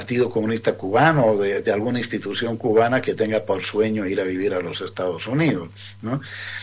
Partido Comunista Cubano o de alguna institución cubana que tenga por sueño ir a vivir a los Estados Unidos, ¿no?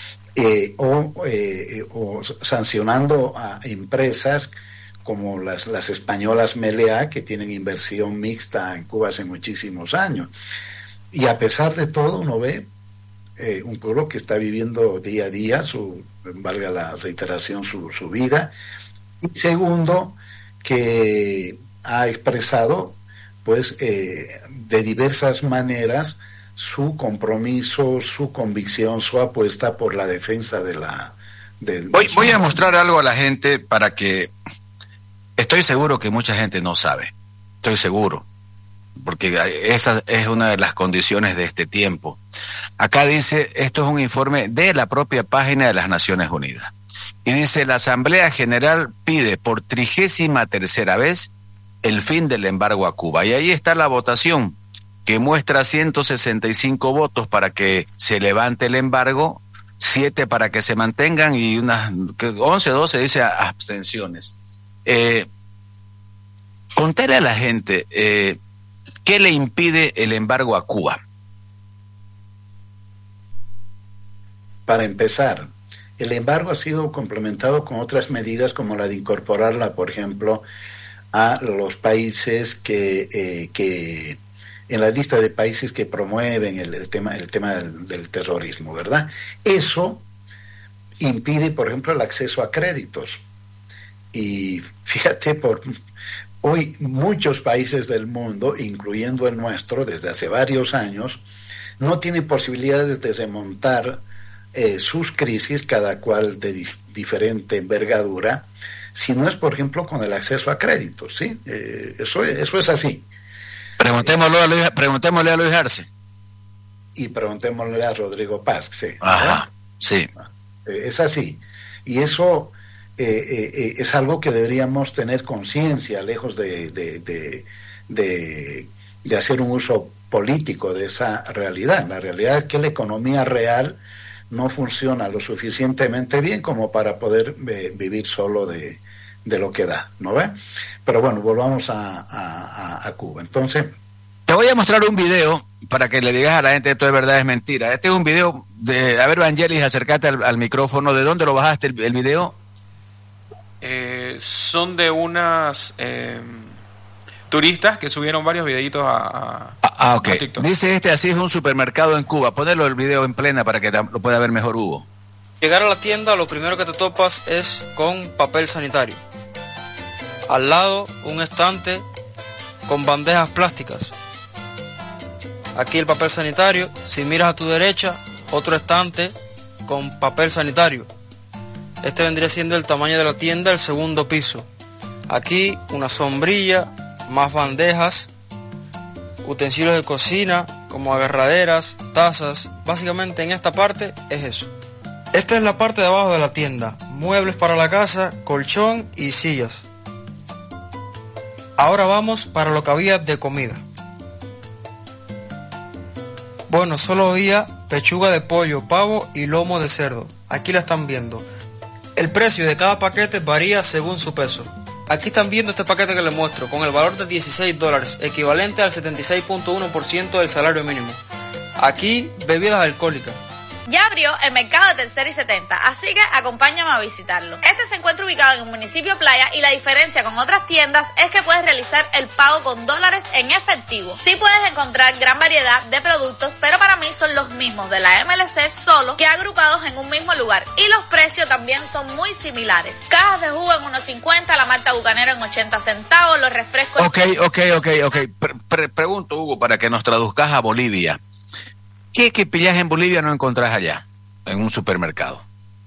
O sancionando a empresas como las españolas Meliá, que tienen inversión mixta en Cuba hace muchísimos años. Y a pesar de todo, uno ve un pueblo que está viviendo día a día, valga la reiteración, su vida. Y segundo, que ha expresado, pues, de diversas maneras su compromiso, su convicción, su apuesta por la defensa de la... Voy a mostrar algo a la gente para que... Estoy seguro que mucha gente no sabe. Estoy seguro. Porque esa es una de las condiciones de este tiempo. Acá dice, esto es un informe de la propia página de las Naciones Unidas. Y dice, la Asamblea General pide por 33ª vez el fin del embargo a Cuba. Y ahí está la votación, que muestra 165 votos para que se levante el embargo, 7 para que se mantengan y unas 11 o 12 dice abstenciones. Contale a la gente ¿qué le impide el embargo a Cuba? Para empezar, el embargo ha sido complementado con otras medidas como la de incorporarla, por ejemplo, a los países que en la lista de países que promueven el tema del terrorismo, ¿verdad? Eso impide, por ejemplo, el acceso a créditos. Y fíjate, hoy muchos países del mundo, incluyendo el nuestro, desde hace varios años, no tienen posibilidades de remontar sus crisis, cada cual de diferente envergadura, si no es, por ejemplo, con el acceso a créditos, ¿sí? Eso es así. Preguntémosle a Luis Arce. Y preguntémosle a Rodrigo Paz, sí. Ajá, sí. Es así. Y eso es algo que deberíamos tener conciencia, lejos de hacer un uso político de esa realidad. La realidad es que la economía real no funciona lo suficientemente bien como para poder vivir solo de lo que da, ¿no ve? Pero bueno, volvamos a Cuba. Entonces, te voy a mostrar un video para que le digas a la gente esto es verdad, es mentira. Este es un video de, a ver, Vangelis, acércate al micrófono. ¿De dónde lo bajaste el video? Son de unas turistas que subieron varios videitos a okay. TikTok. Dice así es un supermercado en Cuba. Ponelo el video en plena para que lo pueda ver mejor Hugo. Llegar a la tienda, lo primero que te topas es con papel sanitario. Al lado, un estante con bandejas plásticas. Aquí el papel sanitario. Si miras a tu derecha, otro estante con papel sanitario. Este vendría siendo el tamaño de la tienda, el segundo piso. Aquí una sombrilla, más bandejas, utensilios de cocina, como agarraderas, tazas. Básicamente en esta parte es eso. Esta es la parte de abajo de la tienda. Muebles para la casa, colchón y sillas. Ahora vamos para lo que había de comida. Bueno, solo había pechuga de pollo, pavo y lomo de cerdo. Aquí la están viendo. El precio de cada paquete varía según su peso. Aquí están viendo este paquete que les muestro, con el valor de $16, equivalente al 76.1% del salario mínimo. Aquí, bebidas alcohólicas. Ya abrió el mercado de Tercera y 70, así que acompáñame a visitarlo. Este se encuentra ubicado en el municipio Playa y la diferencia con otras tiendas es que puedes realizar el pago con dólares en efectivo. Sí puedes encontrar gran variedad de productos, pero para mí son los mismos de la MLC, solo que agrupados en un mismo lugar. Y los precios también son muy similares. Cajas de jugo en 1.50, la Malta Bucanero en 80 centavos, los refrescos... Ok. Pregunto, Hugo, para que nos traduzcas a Bolivia. ¿Qué pillaje en Bolivia no encontrás allá, en un supermercado?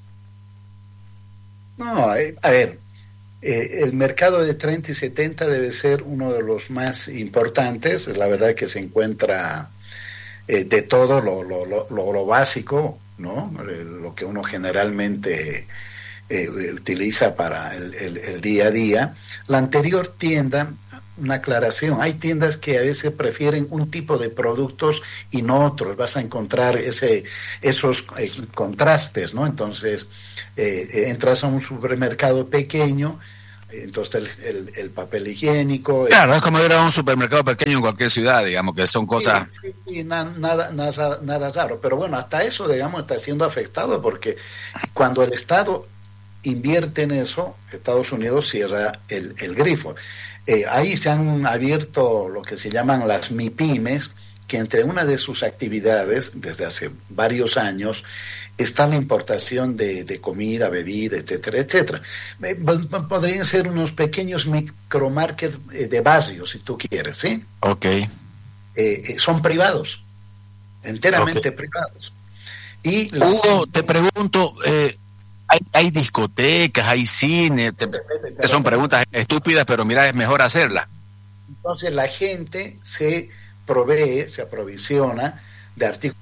No, a ver, el mercado de 30 y 70 debe ser uno de los más importantes. La verdad que se encuentra de todo lo básico, ¿no? Lo que uno generalmente utiliza para el día a día. La anterior tienda, una aclaración, hay tiendas que a veces prefieren un tipo de productos y no otros, vas a encontrar esos contrastes, ¿no? Entonces entras a un supermercado pequeño, Entonces el papel higiénico... Claro, es como ir a un supermercado pequeño en cualquier ciudad, digamos, que son cosas... Sí, nada raro. Pero bueno, hasta eso, digamos, está siendo afectado porque cuando el Estado invierte en eso, Estados Unidos cierra el grifo. Ahí se han abierto lo que se llaman las MIPYMES, que entre una de sus actividades, desde hace varios años, está la importación de comida, bebida, etcétera, etcétera. Podrían ser unos pequeños micromarkets de barrio, si tú quieres, ¿sí? Ok. Son privados, enteramente privados. Y Hugo, te pregunto, ¿hay discotecas, hay cine? Son preguntas estúpidas, pero mira, es mejor hacerlas. Entonces la gente se provee, se aprovisiona de artículos,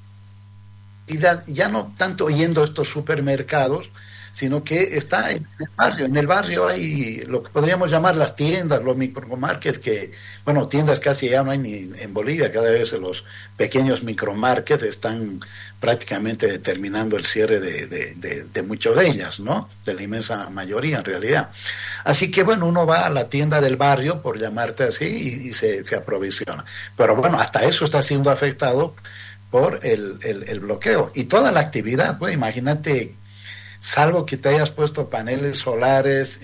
ya no tanto yendo a estos supermercados, sino que está en el barrio. En el barrio hay lo que podríamos llamar las tiendas, los micromarkets, que, bueno, tiendas casi ya no hay ni en Bolivia, cada vez los pequeños micromarkets están prácticamente determinando el cierre de muchas de ellas, ¿no? De la inmensa mayoría, en realidad. Así que, bueno, uno va a la tienda del barrio, por llamarte así, y se aprovisiona. Pero bueno, hasta eso está siendo afectado por el bloqueo. Y toda la actividad, pues, imagínate, salvo que te hayas puesto paneles solares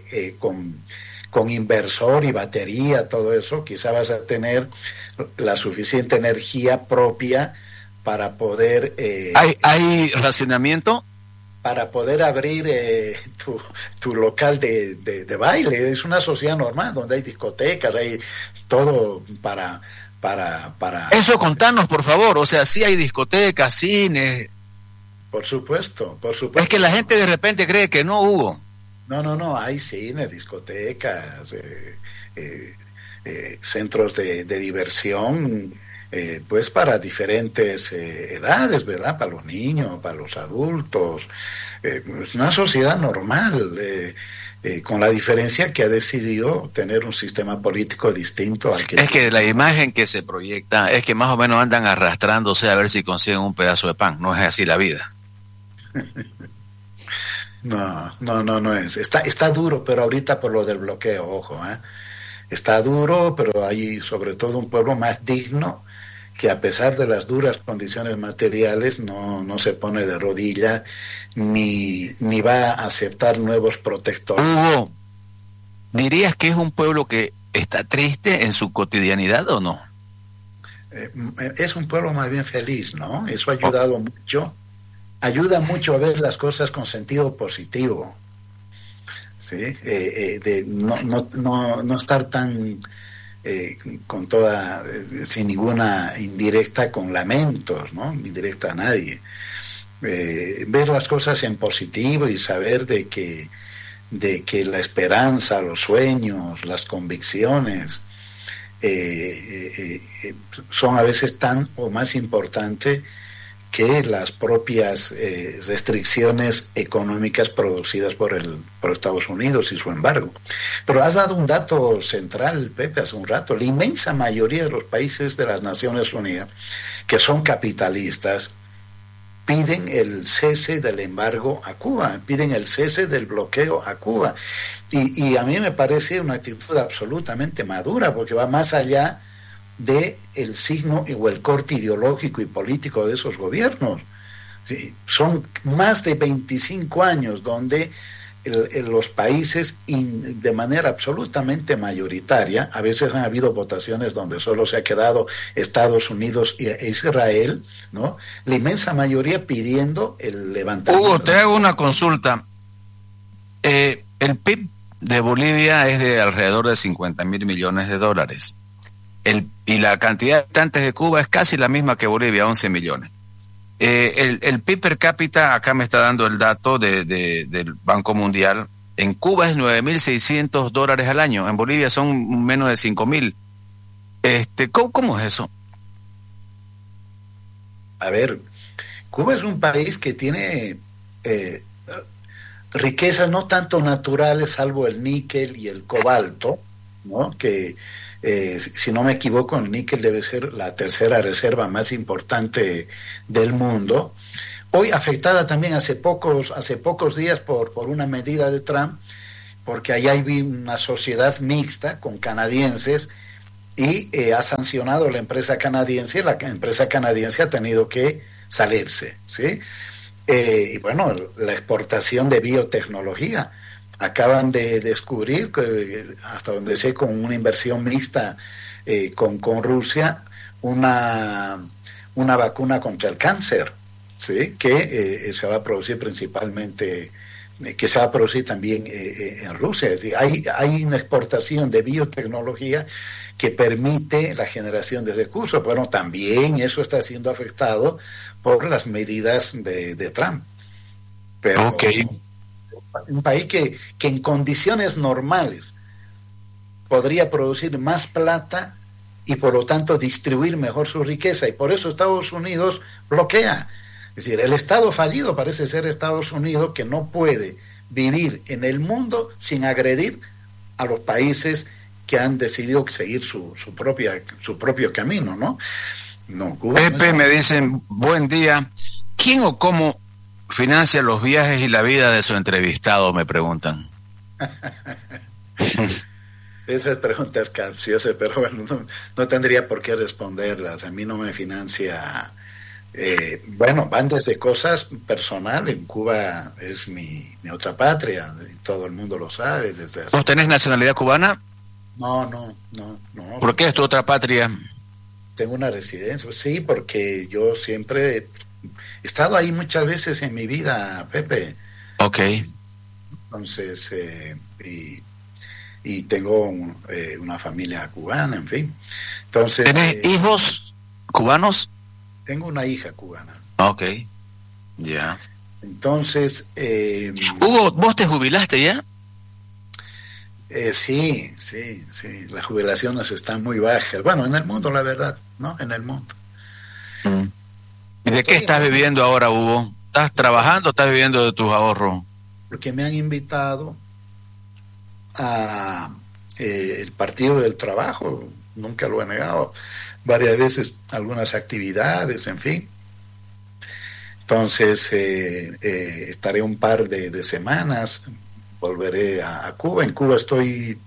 con inversor y batería, todo eso, quizá vas a tener la suficiente energía propia para poder... ¿Hay racionamiento? Para poder abrir tu local de baile. Es una sociedad normal, donde hay discotecas, hay todo para... Eso contanos, por favor. O sea, sí hay discotecas, cines... Por supuesto, por supuesto. Es que la gente de repente cree que no, Hugo. No, hay cines, discotecas, centros de diversión, pues para diferentes edades, ¿verdad? Para los niños, para los adultos. Es una sociedad normal, con la diferencia que ha decidido tener un sistema político distinto al que... Es que la imagen que se proyecta es que más o menos andan arrastrándose a ver si consiguen un pedazo de pan. No es así la vida. No es. Está duro, pero ahorita por lo del bloqueo, ojo, está duro, pero hay sobre todo un pueblo más digno que a pesar de las duras condiciones materiales no se pone de rodillas ni va a aceptar nuevos protectores. Hugo, ¿dirías que es un pueblo que está triste en su cotidianidad o no? Es un pueblo más bien feliz, ¿no? Eso ha ayudado mucho. Ayuda mucho a ver las cosas con sentido positivo, ¿sí? De no estar tan con toda sin ninguna indirecta con lamentos, ¿no? Indirecta a nadie. Ver las cosas en positivo y saber de que la esperanza, los sueños, las convicciones son a veces tan o más importantes que las propias restricciones económicas producidas por Estados Unidos y su embargo. Pero has dado un dato central, Pepe, hace un rato. La inmensa mayoría de los países de las Naciones Unidas, que son capitalistas, piden el cese del embargo a Cuba, piden el cese del bloqueo a Cuba. Y a mí me parece una actitud absolutamente madura, porque va más allá de el signo o el corte ideológico y político de esos gobiernos. Sí, son más de 25 años donde los países de manera absolutamente mayoritaria, a veces han habido votaciones donde solo se ha quedado Estados Unidos e Israel, ¿no? La inmensa mayoría pidiendo el levantamiento. Hugo, te hago una consulta. El PIB de Bolivia es de alrededor de 50.000 millones de dólares. Y la cantidad de habitantes de Cuba es casi la misma que Bolivia, 11 millones. El PIB per cápita, acá me está dando el dato del Banco Mundial, en Cuba es $9.600 al año, en Bolivia son menos de 5.000. ¿Cómo es eso? A ver, Cuba es un país que tiene riquezas no tanto naturales, salvo el níquel y el cobalto, ¿no? Que si no me equivoco, el níquel debe ser la tercera reserva más importante del mundo. Hoy afectada también hace pocos días por una medida de Trump, porque ahí hay una sociedad mixta con canadienses y ha sancionado la empresa canadiense, y la empresa canadiense ha tenido que salirse, ¿sí? Y bueno, la exportación de biotecnología. Acaban de descubrir, hasta donde sé, con una inversión mixta con Rusia, una vacuna contra el cáncer, ¿sí? Que se va a producir principalmente, que se va a producir también en Rusia. Es decir, hay una exportación de biotecnología que permite la generación de recursos. Bueno, también eso está siendo afectado por las medidas de Trump. Pero un país que en condiciones normales podría producir más plata y por lo tanto distribuir mejor su riqueza, y por eso Estados Unidos bloquea. Es decir, el Estado fallido parece ser Estados Unidos, que no puede vivir en el mundo sin agredir a los países que han decidido seguir su propio camino, ¿no? Cuba Pepe, me dicen, buen día. ¿Quién o cómo financia los viajes y la vida de su entrevistado? Me preguntan. Esas preguntas capciosas, pero bueno, no tendría por qué responderlas. A mí no me financia. Bueno, van desde cosas personales. En Cuba es mi otra patria, y todo el mundo lo sabe. ¿Vos tenés nacionalidad cubana? No. ¿Por qué es tu otra patria? Tengo una residencia, sí, porque yo siempre he estado ahí muchas veces en mi vida, Pepe. Ok. Entonces, y tengo una familia cubana, en fin. Entonces, ¿tenés hijos cubanos? Tengo una hija cubana. Ok, ya. Entonces... Hugo, ¿vos te jubilaste ya? Sí, las jubilaciones están muy bajas. Bueno, en el mundo, la verdad, ¿no? En el mundo. ¿Y de qué estás viviendo ahora, Hugo? ¿Estás trabajando o estás viviendo de tus ahorros? Porque me han invitado a el Partido del Trabajo, nunca lo he negado, varias veces, algunas actividades, en fin. Entonces, estaré un par de semanas, volveré a Cuba. En Cuba estoy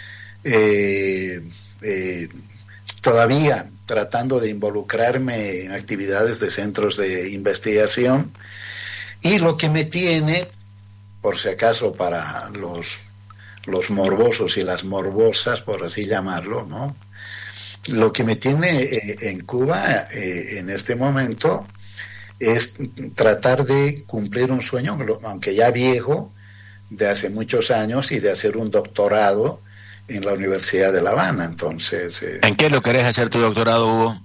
todavía tratando de involucrarme en actividades de centros de investigación, y lo que me tiene, por si acaso para los morbosos y las morbosas, por así llamarlo, ¿no? Lo que me tiene en Cuba en este momento es tratar de cumplir un sueño, aunque ya viejo, de hace muchos años, y de hacer un doctorado en la Universidad de La Habana. Entonces, ¿en qué lo querés hacer tu doctorado, Hugo?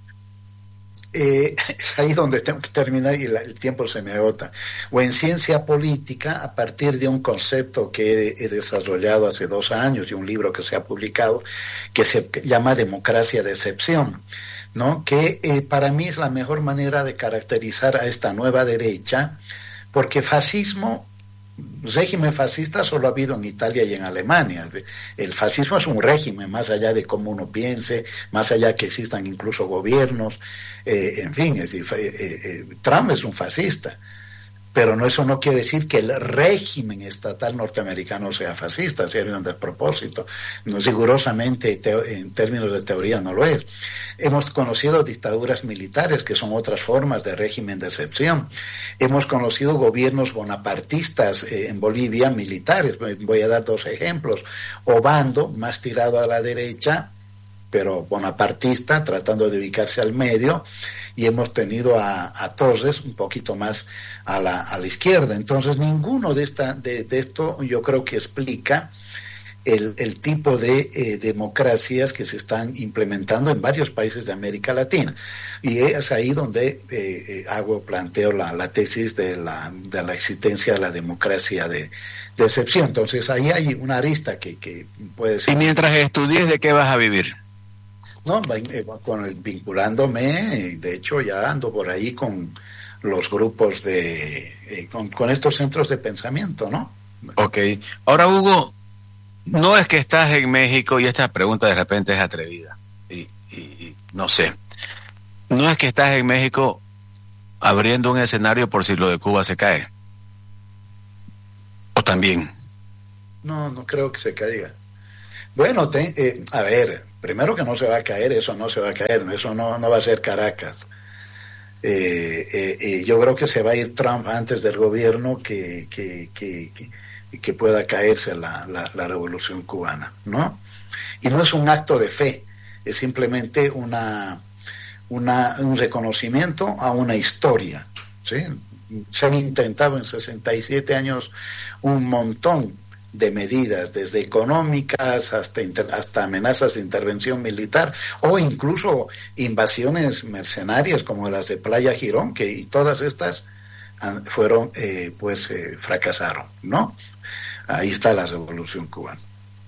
Es ahí donde tengo que terminar y el tiempo se me agota. O en ciencia política, a partir de un concepto que he desarrollado hace 2 años y un libro que se ha publicado, que se llama democracia de excepción, ¿no? Que para mí es la mejor manera de caracterizar a esta nueva derecha, porque régimen fascista solo ha habido en Italia y en Alemania. El fascismo es un régimen, más allá de cómo uno piense, más allá que existan incluso gobiernos, en fin, es decir, Trump es un fascista, pero eso no quiere decir que el régimen estatal norteamericano sea fascista, sería un despropósito. No, rigurosamente, en términos de teoría, no lo es. Hemos conocido dictaduras militares, que son otras formas de régimen de excepción. Hemos conocido gobiernos bonapartistas en Bolivia, militares. Voy a dar 2 ejemplos. Obando, más tirado a la derecha, pero bonapartista, tratando de ubicarse al medio, y hemos tenido a Torres un poquito más a la izquierda. Entonces, ninguno de esto yo creo que explica el tipo de democracias que se están implementando en varios países de América Latina. Y es ahí donde planteo la tesis de la existencia de la democracia de excepción. Entonces, ahí hay una arista que puede ser... ¿Y mientras estudies, de qué vas a vivir? No, vinculándome, de hecho ya ando por ahí con los grupos con estos centros de pensamiento, ¿no? Ok. Ahora, Hugo, no es que estás en México, y esta pregunta de repente es atrevida, y no sé, no es que estás en México abriendo un escenario por si lo de Cuba se cae, o también. no creo que se caiga. Bueno, a ver, primero que no se va a caer, eso no se va a caer, eso no va a ser Caracas. Yo creo que se va a ir Trump antes del gobierno que pueda caerse la revolución cubana, ¿no? Y no es un acto de fe, es simplemente un reconocimiento a una historia, ¿sí? Se han intentado en 67 años un montón de medidas, desde económicas hasta amenazas de intervención militar o incluso invasiones mercenarias como las de Playa Girón, y todas estas fueron fracasaron, ¿no? Ahí está la revolución cubana.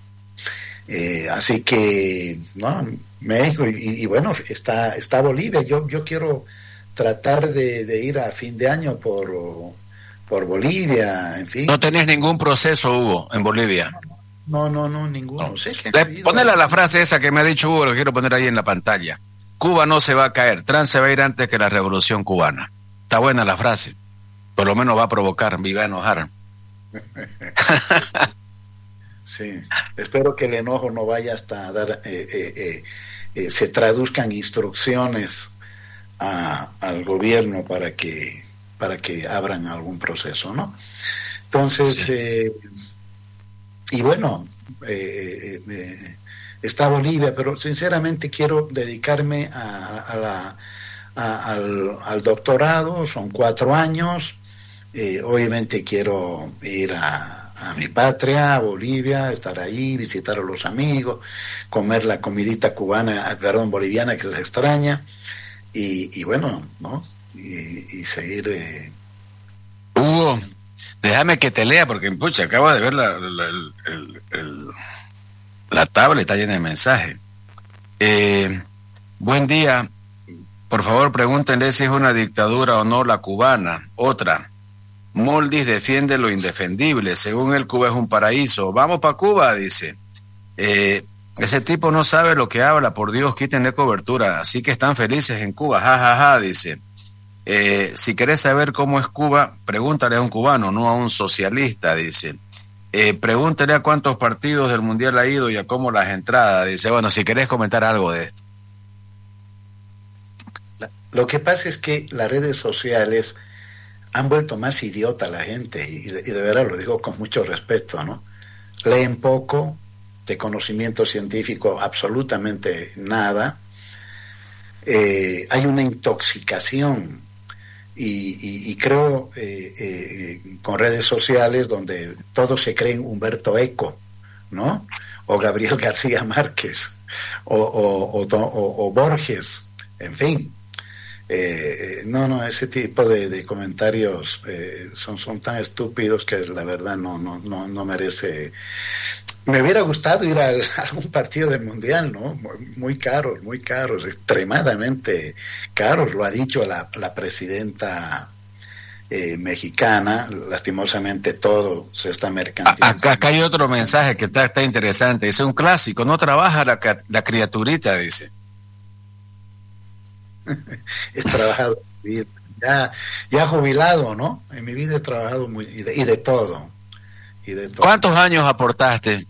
Así que no, México y bueno, está Bolivia. Yo quiero tratar de ir a fin de año por Bolivia, en fin. ¿No tenés ningún proceso, Hugo, en Bolivia? No, ninguno. No. Sé que ponele la frase esa que me ha dicho Hugo, lo quiero poner ahí en la pantalla. Cuba no se va a caer, Trump se va a ir antes que la revolución cubana. Está buena la frase. Por lo menos va a provocar, me va a enojar. Sí, espero que el enojo no vaya hasta dar, se traduzcan instrucciones al gobierno para que abran algún proceso, ¿no? Entonces, sí. Y bueno, está Bolivia, pero sinceramente quiero dedicarme al doctorado, son 4 años, obviamente quiero ir a mi patria, a Bolivia, estar ahí, visitar a los amigos, comer la comidita boliviana que se extraña, y bueno, ¿no? Y seguir. Hugo, déjame que te lea porque pucha, acabo de ver la tabla, está llena de mensajes. Buen día, por favor pregúntenle si es una dictadura o no la cubana. Otra, Moldis defiende lo indefendible, según él Cuba es un paraíso. Vamos para Cuba, dice. Ese tipo no sabe lo que habla, por Dios, quítenle cobertura, así que están felices en Cuba, jajaja, dice. Si querés saber cómo es Cuba, pregúntale a un cubano, no a un socialista, dice. Pregúntale a cuántos partidos del Mundial ha ido y a cómo las entradas, dice. Bueno, si querés comentar algo de esto. Lo que pasa es que las redes sociales han vuelto más idiota a la gente, y de verdad lo digo con mucho respeto, ¿no? Leen poco, de conocimiento científico absolutamente nada. Hay una intoxicación y creo con redes sociales donde todos se creen Humberto Eco, ¿no? O Gabriel García Márquez o Borges, en fin. Ese tipo de comentarios son tan estúpidos que la verdad no merece. Me hubiera gustado ir a algún partido del Mundial, ¿no? Muy caros, extremadamente caros, lo ha dicho la presidenta mexicana. Lastimosamente todo se está mercantilizando. Acá hay otro mensaje que está interesante, es un clásico, no trabaja la criaturita, dice. He trabajado en mi vida, ya jubilado, ¿no? En mi vida he trabajado y de todo. ¿Cuántos años aportaste?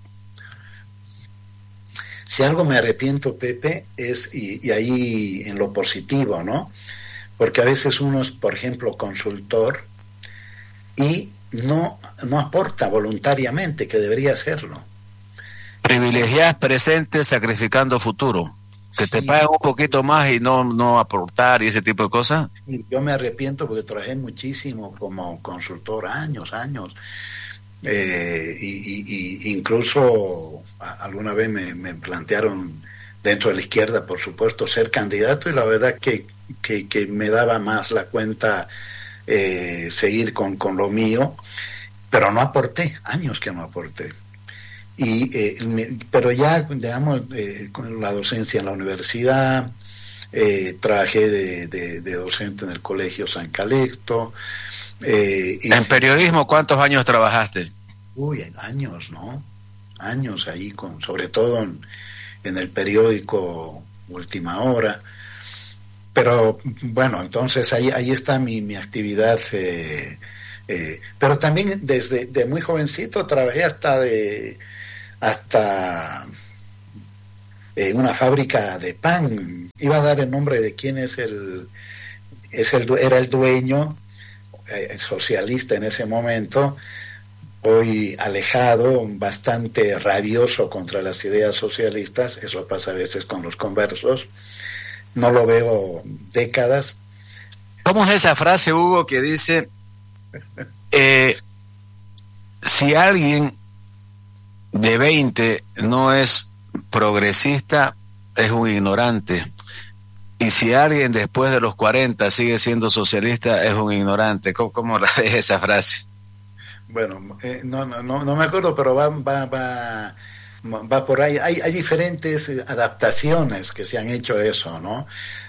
Si algo me arrepiento, Pepe, es, y ahí en lo positivo, ¿no? Porque a veces uno es, por ejemplo, consultor y no aporta voluntariamente, que debería hacerlo. Privilegias presente sacrificando futuro. Que te paguen un poquito más y no aportar y ese tipo de cosas. Yo me arrepiento porque trabajé muchísimo como consultor, años. Y incluso alguna vez me plantearon dentro de la izquierda, por supuesto, ser candidato, y la verdad que me daba más la cuenta seguir con lo mío, pero no aporté, años que no aporté. Pero ya, digamos, con la docencia en la universidad, trabajé de docente en el Colegio San Calixto. ¿En periodismo cuántos años trabajaste? Años, ¿no? Años ahí, sobre todo en el periódico Última Hora. Pero bueno, entonces ahí está mi actividad Pero también desde de muy jovencito trabajé hasta en una fábrica de pan. Iba a dar el nombre de quién era el dueño, socialista en ese momento, hoy alejado, bastante rabioso contra las ideas socialistas. Eso pasa a veces con los conversos. No lo veo décadas. ¿Cómo es esa frase, Hugo, que dice, si alguien de 20 no es progresista, es un ignorante? Y si alguien después de los 40 sigue siendo socialista, es un ignorante. ¿Cómo es esa frase? Bueno, no me acuerdo, pero va por ahí. Hay diferentes adaptaciones que se han hecho eso, ¿no?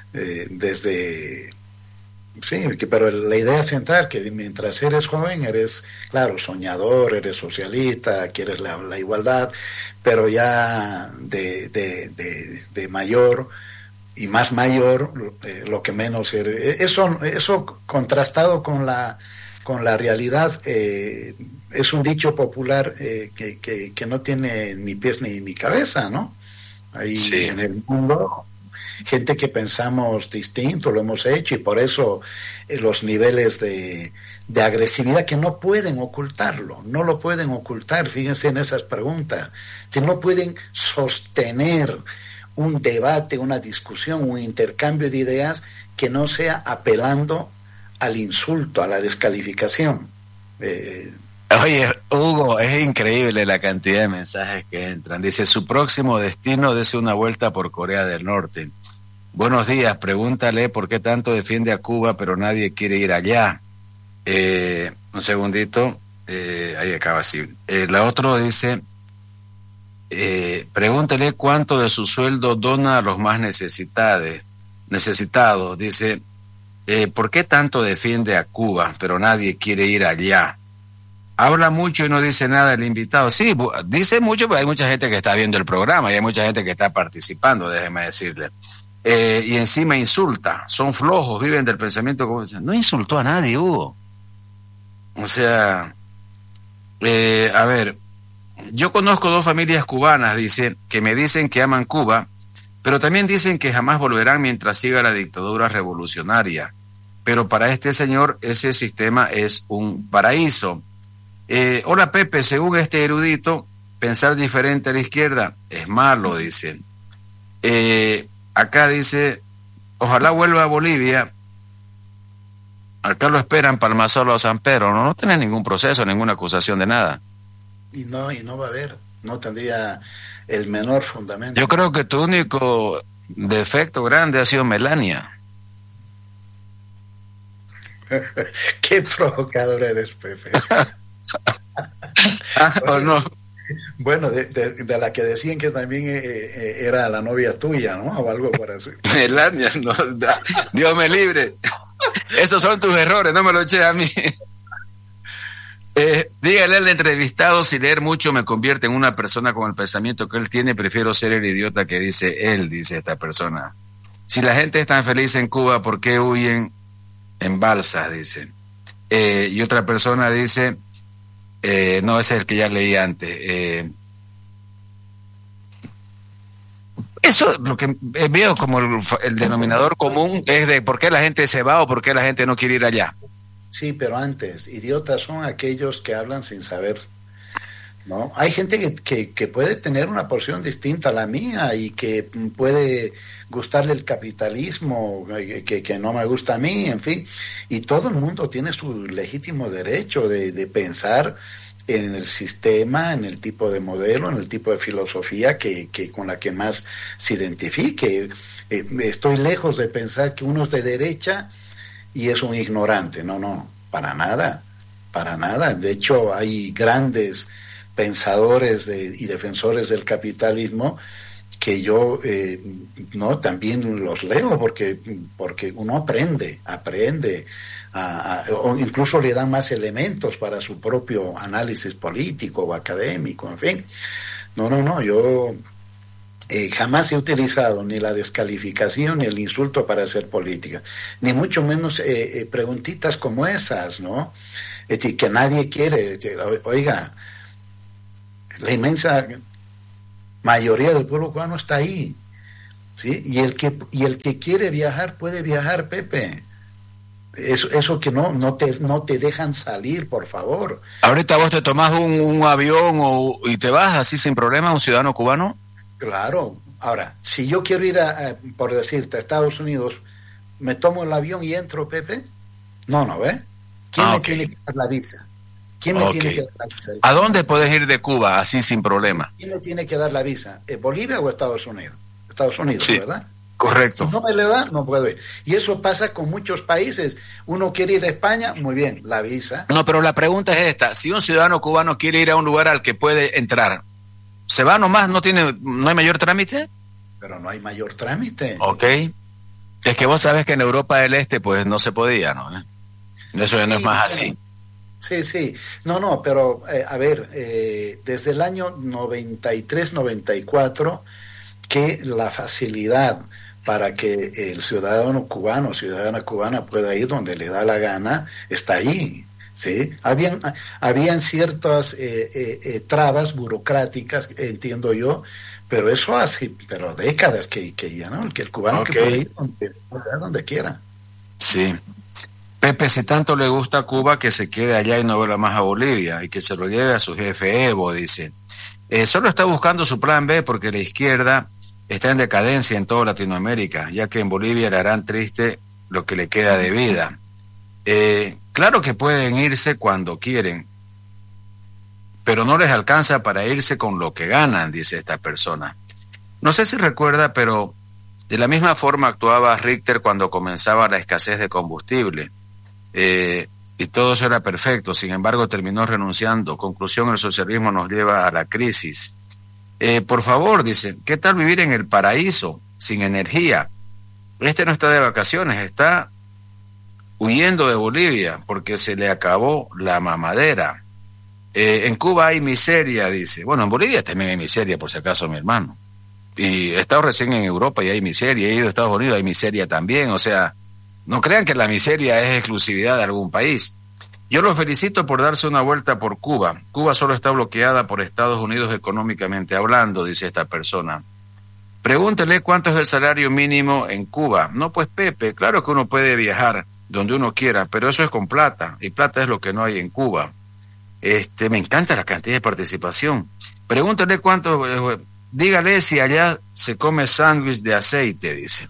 Pero la idea central que mientras eres joven eres, claro, soñador, eres socialista, quieres la igualdad, pero ya de mayor y más mayor, lo que menos eres. Eso contrastado con la realidad, es un dicho popular que no tiene ni pies ni cabeza, ¿no? Ahí sí. En el mundo, gente que pensamos distinto, lo hemos hecho, y por eso los niveles de agresividad que no pueden ocultarlo, no lo pueden ocultar. Fíjense en esas preguntas, que no pueden sostener un debate, una discusión, un intercambio de ideas que no sea apelando al insulto, a la descalificación. Oye, Hugo, es increíble la cantidad de mensajes que entran. Dice, su próximo destino, dese una vuelta por Corea del Norte. Buenos días, pregúntale por qué tanto defiende a Cuba, pero nadie quiere ir allá. Un segundito, ahí acaba así. La otra dice, pregúntele cuánto de su sueldo dona a los más necesitados. Dice, ¿por qué tanto defiende a Cuba, pero nadie quiere ir allá? Habla mucho y no dice nada el invitado. Sí, dice mucho, pero hay mucha gente que está viendo el programa y hay mucha gente que está participando, déjeme decirle. Y encima insulta, son flojos, viven del pensamiento como... No insultó a nadie, Hugo. O sea, a ver, yo conozco 2 familias cubanas, dice, que me dicen que aman Cuba, pero también dicen que jamás volverán mientras siga la dictadura revolucionaria. Pero para este señor ese sistema es un paraíso. Hola Pepe, según este erudito, pensar diferente a la izquierda es malo, dicen. Acá dice, ojalá vuelva a Bolivia. Acá lo esperan Palmasolo o San Pedro. No tiene ningún proceso, ninguna acusación de nada. Y no va a haber, no tendría el menor fundamento. Yo creo que tu único defecto grande ha sido Melania. Qué provocador eres, Pepe. ¿O no? Bueno, de la que decían que también era la novia tuya, ¿no? O algo por así. Melania, no, Dios me libre. Esos son tus errores, no me lo eches a mí. Dígale al entrevistado, si leer mucho me convierte en una persona con el pensamiento que él tiene, prefiero ser el idiota que dice él, dice esta persona. Si la gente es tan feliz en Cuba, ¿por qué huyen en balsas? Dice. Y otra persona dice, no, ese es el que ya leí antes. Eso lo que veo como el denominador común es de por qué la gente se va o por qué la gente no quiere ir allá. Sí, pero antes, idiotas son aquellos que hablan sin saber, ¿no? Hay gente que puede tener una porción distinta a la mía y que puede gustarle el capitalismo que no me gusta a mí, en fin, y todo el mundo tiene su legítimo derecho de pensar en el sistema, en el tipo de modelo, en el tipo de filosofía que con la que más se identifique. Estoy lejos de pensar que uno es de derecha y es un ignorante. No, para nada. De hecho, hay grandes pensadores y defensores del capitalismo que yo también los leo porque uno aprende o incluso le dan más elementos para su propio análisis político o académico, en fin. No, yo jamás he utilizado ni la descalificación ni el insulto para hacer política, ni mucho menos preguntitas como esas, ¿no? Es decir, que nadie quiere. Oiga, la inmensa mayoría del pueblo cubano está ahí, ¿sí? Y el que quiere viajar puede viajar, Pepe. Eso que no te dejan salir, por favor. Ahorita vos te tomás un avión y te vas así sin problema, un ciudadano cubano. Claro. Ahora, si yo quiero ir por decirte, a Estados Unidos, ¿me tomo el avión y entro, Pepe? No, ¿ves? ¿Quién me tiene que dar la visa? ¿Quién me tiene que dar la visa? ¿A dónde puedes ir de Cuba así sin problema? ¿Quién me tiene que dar la visa? ¿Bolivia o Estados Unidos? Estados Unidos, sí, ¿verdad? Correcto. Si no me le da, no puedo ir. Y eso pasa con muchos países. Uno quiere ir a España, muy bien, la visa. No, pero la pregunta es esta. Si un ciudadano cubano quiere ir a un lugar al que puede entrar, ¿se va nomás? ¿No hay mayor trámite? Pero no hay mayor trámite. Ok. Es que vos sabés que en Europa del Este pues no se podía, ¿no? Eso ya no es más así. Sí. No, pero a ver, desde el año 93-94 que la facilidad para que el ciudadano cubano o ciudadana cubana pueda ir donde le da la gana está ahí, ¿sí? Habían ciertas trabas burocráticas, entiendo yo, pero eso hace décadas que ya, ¿no? Que el cubano que puede ir donde quiera. Sí. Pepe, si tanto le gusta a Cuba, que se quede allá y no vuelva más a Bolivia y que se lo lleve a su jefe Evo, dice. Solo está buscando su plan B porque la izquierda está en decadencia en toda Latinoamérica, ya que en Bolivia le harán triste lo que le queda de vida. Claro que pueden irse cuando quieren, pero no les alcanza para irse con lo que ganan, dice esta persona. No sé si recuerda, pero de la misma forma actuaba Richter cuando comenzaba la escasez de combustible. Y todo eso era perfecto, sin embargo terminó renunciando. Conclusión, el socialismo nos lleva a la crisis. Por favor, dice, ¿qué tal vivir en el paraíso, sin energía? Este no está de vacaciones, está huyendo de Bolivia porque se le acabó la mamadera. En Cuba hay miseria, dice. Bueno, en Bolivia también hay miseria, por si acaso, mi hermano. Y he estado recién en Europa y hay miseria, he ido a Estados Unidos, hay miseria también, o sea, no crean que la miseria es exclusividad de algún país. Yo los felicito por darse una vuelta por Cuba. Cuba solo está bloqueada por Estados Unidos económicamente hablando, dice esta persona. Pregúntele cuánto es el salario mínimo en Cuba. No, pues Pepe, claro que uno puede viajar donde uno quiera, pero eso es con plata, y plata es lo que no hay en Cuba. Me encanta la cantidad de participación. Pregúntele cuánto, dígale si allá se come sándwich de aceite, dice.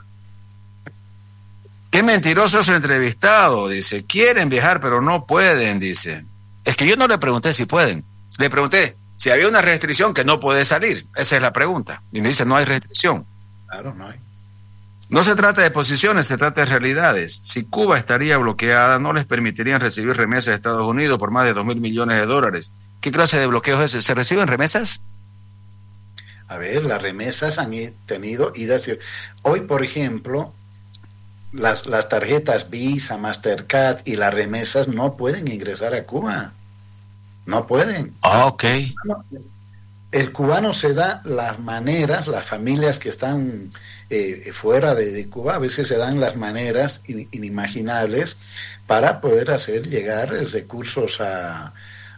Qué mentiroso es el entrevistado, dice. Quieren viajar, pero no pueden, dice. Es que yo no le pregunté si pueden. Le pregunté si había una restricción que no puede salir. Esa es la pregunta. Y me dice, no hay restricción. Claro, no hay. No se trata de posiciones, se trata de realidades. Si Cuba estaría bloqueada, no les permitirían recibir remesas de Estados Unidos por más de $2,000 millones. ¿Qué clase de bloqueo es ese? ¿Se reciben remesas? A ver, las remesas han tenido idas. Hoy, por ejemplo, las tarjetas Visa, Mastercard y las remesas no pueden ingresar a Cuba. No pueden. Ah, ok. El cubano se da las maneras, las familias que están fuera de Cuba, a veces se dan las maneras inimaginables para poder hacer llegar recursos a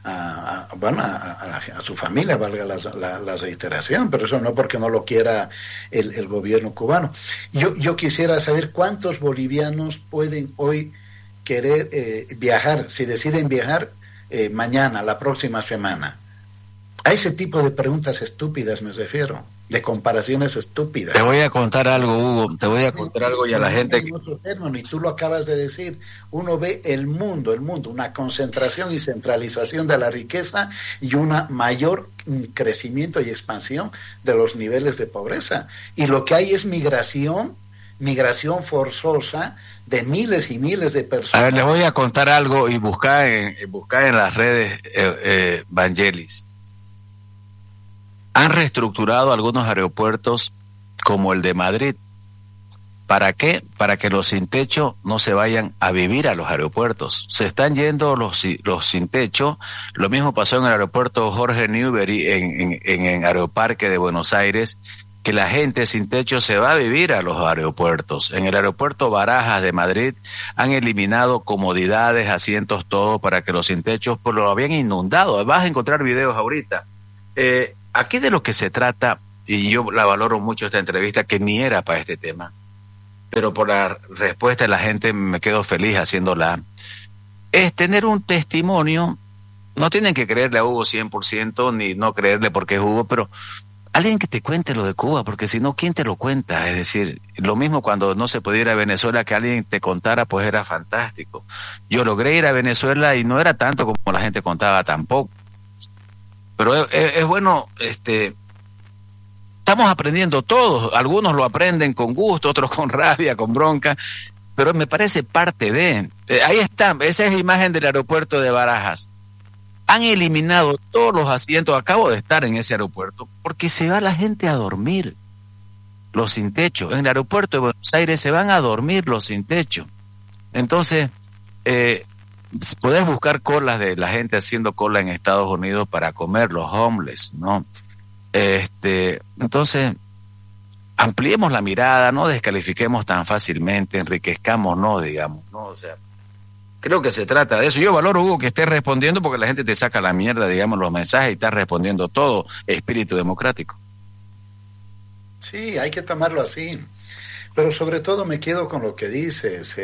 su familia, valga la reiteración, pero eso no porque no lo quiera el gobierno cubano. Yo quisiera saber cuántos bolivianos pueden hoy querer viajar, si deciden viajar mañana, la próxima semana. A ese tipo de preguntas estúpidas me refiero, de comparaciones estúpidas. Te voy a contar algo, Hugo, y a la gente que... Y tú lo acabas de decir, uno ve el mundo, una concentración y centralización de la riqueza y una mayor crecimiento y expansión de los niveles de pobreza. Y lo que hay es migración forzosa de miles y miles de personas. A ver, les voy a contar algo y buscar en las redes Vangelis. Han reestructurado algunos aeropuertos como el de Madrid. ¿Para qué? Para que los sin techo no se vayan a vivir a los aeropuertos. Se están yendo los sin techo. Lo mismo pasó en el aeropuerto Jorge Newbery en Aeroparque de Buenos Aires. que la gente sin techo se va a vivir a los aeropuertos. En el aeropuerto Barajas de Madrid han eliminado comodidades, asientos, todo, para que los sin techos pues lo habían inundado. Vas a encontrar videos ahorita. Aquí de lo que se trata, y yo la valoro mucho esta entrevista, que ni era para este tema, pero por la respuesta de la gente me quedo feliz haciéndola, es tener un testimonio. No tienen que creerle a Hugo 100%, ni no creerle porque es Hugo, pero alguien que te cuente lo de Cuba, porque si no, ¿quién te lo cuenta? Es decir, lo mismo cuando no se podía ir a Venezuela, que alguien te contara, pues era fantástico. Yo logré ir a Venezuela y no era tanto como la gente contaba tampoco. Pero es bueno, estamos aprendiendo todos, algunos lo aprenden con gusto, otros con rabia, con bronca, pero me parece parte de... ahí está, esa es la imagen del aeropuerto de Barajas. Han eliminado todos los asientos, acabo de estar en ese aeropuerto, porque se va la gente a dormir, los sin techo. En el aeropuerto de Buenos Aires se van a dormir los sin techo. Entonces, podés buscar colas de la gente haciendo cola en Estados Unidos para comer, los homeless, ¿no? Entonces, ampliemos la mirada, no descalifiquemos tan fácilmente, enriquezcamos, no, digamos, ¿no? O sea, creo que se trata de eso. Yo valoro, Hugo, que estés respondiendo porque la gente te saca la mierda, digamos, los mensajes y estás respondiendo todo, espíritu democrático. Sí, hay que tomarlo así. Pero sobre todo me quedo con lo que dices.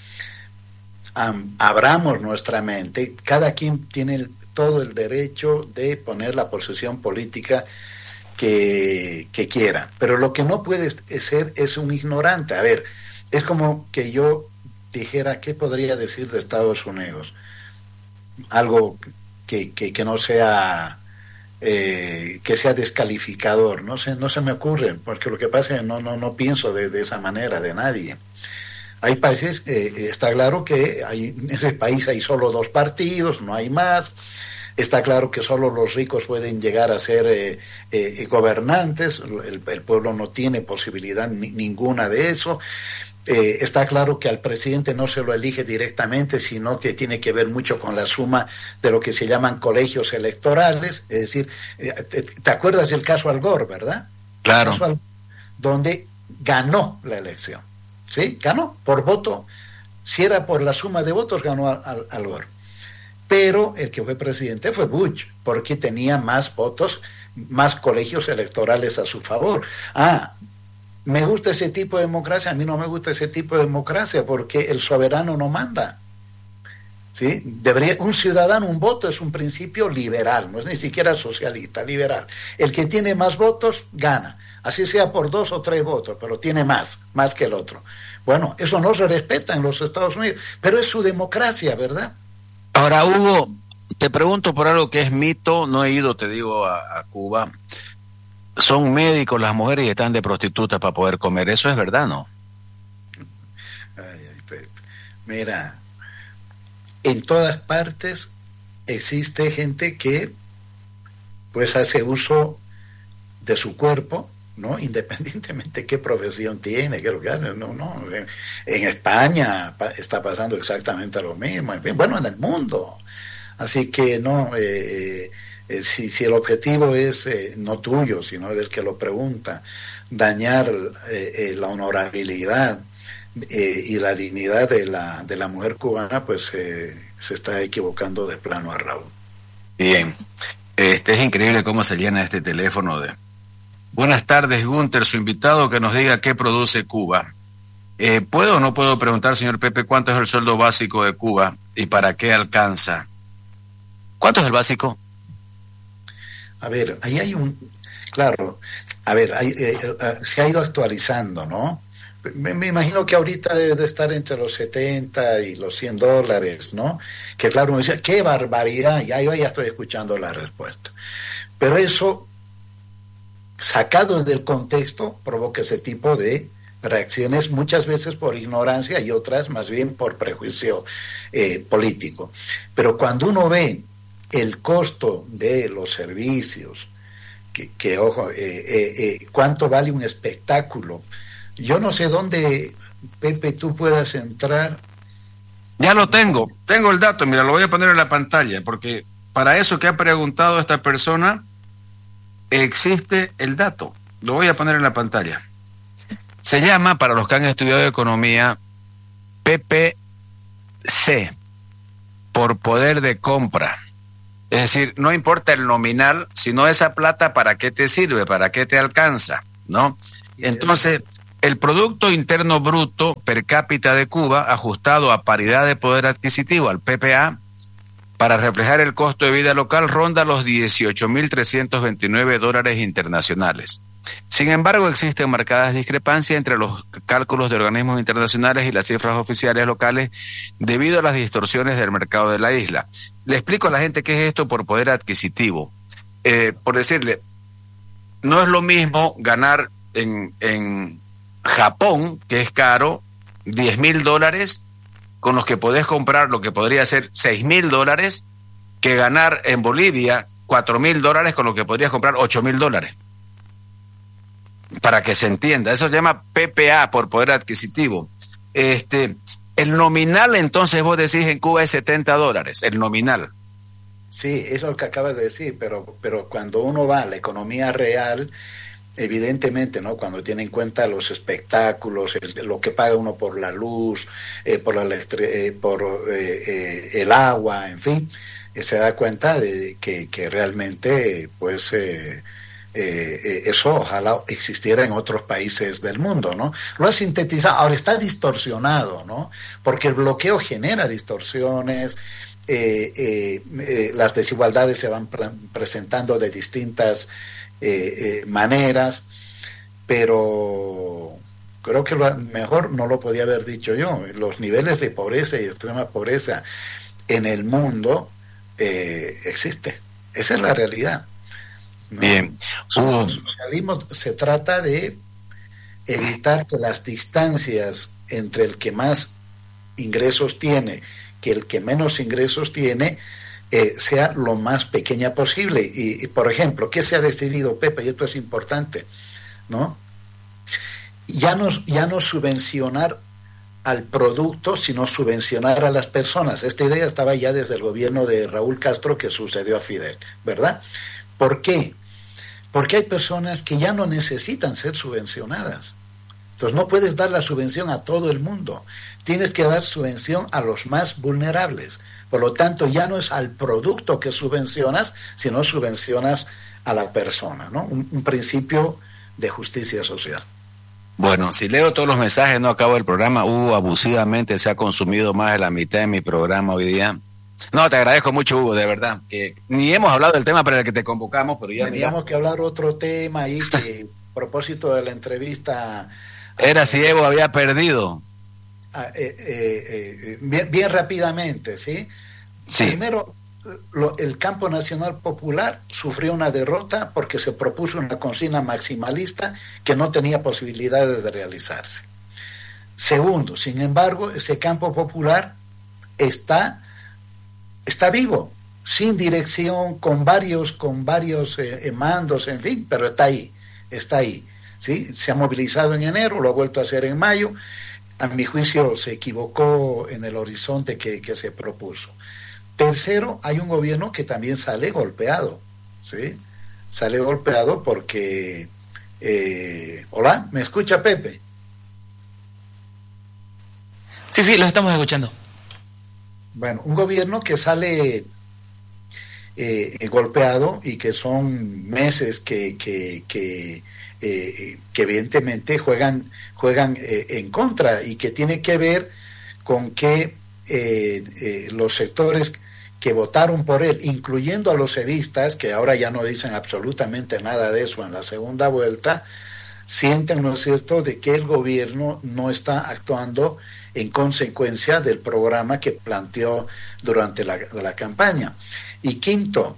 Abramos nuestra mente. Cada quien tiene todo el derecho de poner la posición política que quiera. Pero lo que no puede ser es un ignorante. A ver, es como que yo dijera, ¿qué podría decir de Estados Unidos? Algo que no sea que sea descalificador, no se me ocurre, porque lo que pasa es que no pienso de esa manera de nadie. Hay países, está claro que en ese país hay solo 2 partidos, no hay más. Está claro que solo los ricos pueden llegar a ser gobernantes, el pueblo no tiene posibilidad ninguna de eso. Está claro que al presidente no se lo elige directamente, sino que tiene que ver mucho con la suma de lo que se llaman colegios electorales. Es decir, ¿te acuerdas del caso Al Gore, verdad? Claro. El caso Al Gore, donde ganó la elección. ¿Sí? Ganó por voto. Si era por la suma de votos, ganó Al Gore. Pero el que fue presidente fue Bush, porque tenía más votos, más colegios electorales a su favor. Me gusta ese tipo de democracia, a mí no me gusta ese tipo de democracia porque el soberano no manda. ¿Sí? Un ciudadano, un voto es un principio liberal, no es ni siquiera socialista, liberal. El que tiene más votos gana, así sea por 2 o 3 votos, pero tiene más que el otro. Bueno, eso no se respeta en los Estados Unidos, pero es su democracia, ¿verdad? Ahora, Hugo, te pregunto por algo que es mito, no he ido, te digo, a Cuba. Son médicos las mujeres y están de prostitutas para poder comer. ¿Eso es verdad, no? Mira, en todas partes existe gente que pues hace uso de su cuerpo, ¿no? Independientemente de qué profesión tiene, qué lugar, no. En España está pasando exactamente lo mismo, en fin, bueno, en el mundo. Así que no... si el objetivo es no tuyo, sino del que lo pregunta, dañar la honorabilidad y la dignidad de la mujer cubana, pues se está equivocando de plano a Raúl. Bien, es increíble cómo se llena este teléfono de... Buenas tardes, Gunter, su invitado, que nos diga qué produce Cuba. ¿Puedo o no puedo preguntar, señor Pepe, cuánto es el sueldo básico de Cuba y para qué alcanza? ¿Cuánto es el básico? A ver, ahí hay claro, se ha ido actualizando, ¿no? Me imagino que ahorita debe de estar entre los 70 y los $100, ¿no? Que claro, uno dice, ¡qué barbaridad! Ya estoy escuchando la respuesta. Pero eso, sacado del contexto, provoca ese tipo de reacciones, muchas veces por ignorancia y otras más bien por prejuicio político. Pero cuando uno ve el costo de los servicios, ojo, cuánto vale un espectáculo. Yo no sé dónde, Pepe, tú puedas entrar. Ya lo tengo el dato, mira, lo voy a poner en la pantalla, porque para eso que ha preguntado esta persona, existe el dato. lo voy a poner en la pantalla. Se llama, para los que han estudiado economía, PPC, por poder de compra. Es decir, no importa el nominal, sino esa plata para qué te sirve, para qué te alcanza, ¿no? Entonces, el Producto Interno Bruto per cápita de Cuba, ajustado a paridad de poder adquisitivo, al PPA, para reflejar el costo de vida local, ronda los $18.329 internacionales. Sin embargo, existen marcadas discrepancias entre los cálculos de organismos internacionales y las cifras oficiales locales debido a las distorsiones del mercado de la isla. Le explico a la gente qué es esto por poder adquisitivo. Por decirle, no es lo mismo ganar en Japón, que es caro, $10.000, con los que podés comprar lo que podría ser $6.000, que ganar en Bolivia $4.000, con lo que podrías comprar $8.000. Para que se entienda, eso se llama PPA, por poder adquisitivo. El nominal, entonces, vos decís en Cuba es $70, el nominal. Sí, es lo que acabas de decir, pero cuando uno va a la economía real, evidentemente, ¿no? Cuando tiene en cuenta los espectáculos, lo que paga uno por la luz, por el agua, en fin, se da cuenta de que realmente, pues, eso ojalá existiera en otros países del mundo, ¿no? Lo ha sintetizado, ahora está distorsionado, ¿no? Porque el bloqueo genera distorsiones, las desigualdades se van presentando de distintas maneras, pero creo que mejor no lo podía haber dicho yo. Los niveles de pobreza y extrema pobreza en el mundo existe. Esa es la realidad, ¿no? Bien. El socialismo se trata de evitar que las distancias entre el que más ingresos tiene que el que menos ingresos tiene sea lo más pequeña posible. Y por ejemplo, ¿qué se ha decidido, Pepe? Y esto es importante, ¿no? Ya no subvencionar al producto, sino subvencionar a las personas. Esta idea estaba ya desde el gobierno de Raúl Castro, que sucedió a Fidel, ¿verdad? ¿Por qué? Porque hay personas que ya no necesitan ser subvencionadas. Entonces no puedes dar la subvención a todo el mundo. Tienes que dar subvención a los más vulnerables. Por lo tanto, ya no es al producto que subvencionas, sino subvencionas a la persona, ¿no? Un principio de justicia social. Bueno, si leo todos los mensajes, no acabo el programa. Abusivamente se ha consumido más de la mitad de mi programa hoy día. No, te agradezco mucho, Hugo, de verdad. Que ni hemos hablado del tema para el que te convocamos, pero ya... Teníamos que hablar otro tema ahí que, a propósito de la entrevista... Era si Evo había perdido. Bien rápidamente, ¿sí? Sí. Primero, el Campo Nacional Popular sufrió una derrota porque se propuso una consigna maximalista que no tenía posibilidades de realizarse. Segundo, sin embargo, ese Campo Popular está vivo, sin dirección, con varios mandos, en fin, pero está ahí. ¿Sí? Se ha movilizado en enero, lo ha vuelto a hacer en mayo. A mi juicio se equivocó en el horizonte que se propuso. Tercero, hay un gobierno que también sale golpeado, ¿sí? Sale golpeado porque... Hola, ¿me escucha, Pepe? Sí, lo estamos escuchando. Bueno, un gobierno que sale golpeado y que son meses que evidentemente juegan en contra y que tiene que ver con que los sectores que votaron por él, incluyendo a los evistas, que ahora ya no dicen absolutamente nada de eso en la segunda vuelta, sienten, ¿no es cierto?, de que el gobierno no está actuando en consecuencia del programa que planteó durante la campaña. Y quinto,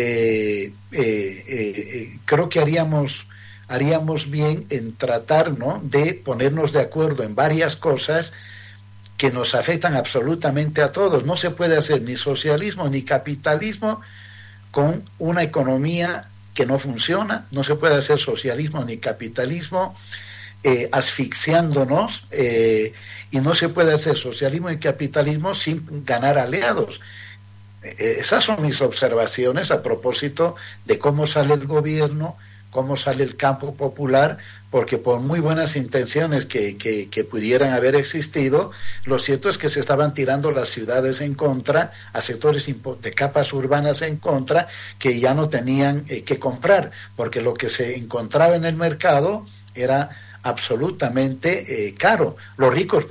creo que haríamos bien en tratar, ¿no?, de ponernos de acuerdo en varias cosas que nos afectan absolutamente a todos. No se puede hacer ni socialismo ni capitalismo con una economía que no funciona. No se puede hacer socialismo ni capitalismo asfixiándonos, y no se puede hacer socialismo y capitalismo sin ganar aliados. Esas son mis observaciones a propósito de cómo sale el gobierno, cómo sale el campo popular, porque por muy buenas intenciones que pudieran haber existido, lo cierto es que se estaban tirando las ciudades en contra, a sectores de capas urbanas en contra, que ya no tenían que comprar, porque lo que se encontraba en el mercado era absolutamente caro. Los ricos